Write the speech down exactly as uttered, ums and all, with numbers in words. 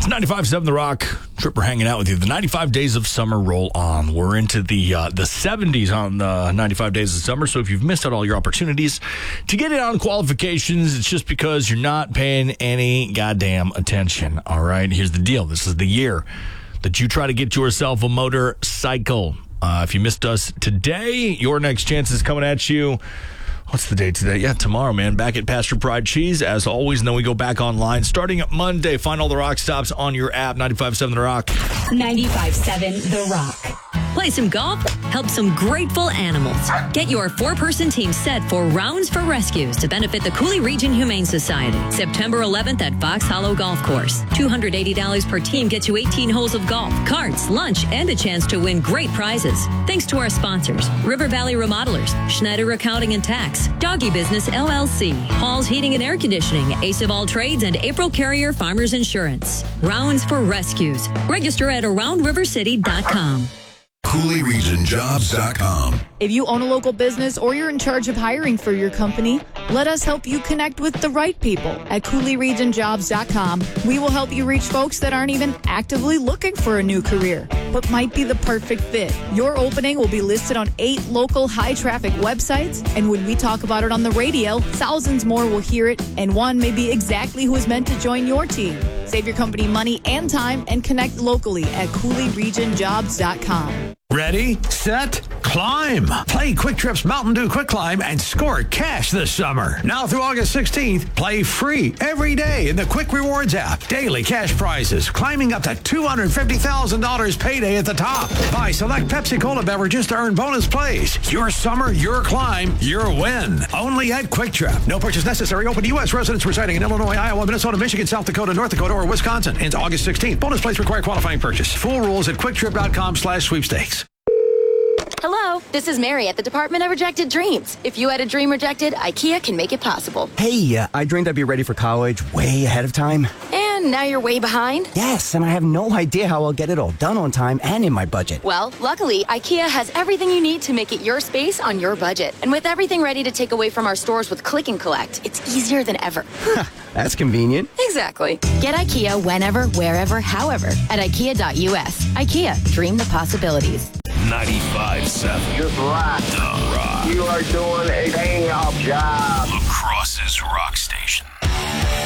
ninety-five point seven The Rock. Tripper hanging out with you. The ninety-five Days of Summer roll on. We're into the uh, the seventies on the ninety-five Days of Summer, so if you've missed out all your opportunities to get it on qualifications, it's just because you're not paying any goddamn attention, all right? Here's the deal. This is the year that you try to get yourself a motorcycle. Uh, if you missed us today, your next chance is coming at you. What's the date today? Yeah, tomorrow, man. Back at Pasture Pride Cheese, as always. And then we go back online starting Monday. Find all the Rock stops on your app, ninety-five point seven The Rock. ninety-five point seven The Rock. Play some golf, help some grateful animals. Get your four-person team set for Rounds for Rescues to benefit the Cooley Region Humane Society. September eleventh at Fox Hollow Golf Course. two hundred eighty dollars per team gets you eighteen holes of golf, carts, lunch, and a chance to win great prizes. Thanks to our sponsors, River Valley Remodelers, Schneider Accounting and Tax, Doggy Business L L C, Hall's Heating and Air Conditioning, Ace of All Trades, and April Carrier Farmers Insurance. Rounds for Rescues. Register at around river city dot com. Cooley Region Jobs dot com. If you own a local business or you're in charge of hiring for your company, let us help you connect with the right people at Cooley Region Jobs dot com. We will help you reach folks that aren't even actively looking for a new career, but might be the perfect fit. Your opening will be listed on eight local high-traffic websites, and when we talk about it on the radio, thousands more will hear it, and one may be exactly who is meant to join your team. Save your company money and time and connect locally at Cooley Region Jobs dot com. Ready, set, climb. Play Quick Trip's Mountain Dew Quick Climb and score cash this summer. Now through August sixteenth, play free every day in the Quick Rewards app. Daily cash prizes, climbing up to two hundred fifty thousand dollars payday at the top. Buy select Pepsi-Cola beverages to earn bonus plays. Your summer, your climb, your win. Only at Quick Trip. No purchase necessary. Open to U S residents residing in Illinois, Iowa, Minnesota, Michigan, South Dakota, North Dakota, or Wisconsin. Ends August sixteenth. Bonus plays require qualifying purchase. Full rules at quick trip dot com slash sweepstakes. Hello, this is Mary at the Department of Rejected Dreams. If you had a dream rejected, IKEA can make it possible. Hey, uh, I dreamed I'd be ready for college way ahead of time. And now you're way behind? Yes, and I have no idea how I'll get it all done on time and in my budget. Well, luckily, IKEA has everything you need to make it your space on your budget. And with everything ready to take away from our stores with Click and Collect, it's easier than ever. That's convenient. Exactly. Get IKEA whenever, wherever, however at IKEA dot U S. IKEA, dream the possibilities. ninety-five point seven Just rock. The Rock. You are doing a bang-up job. La Crosse's Rock Station.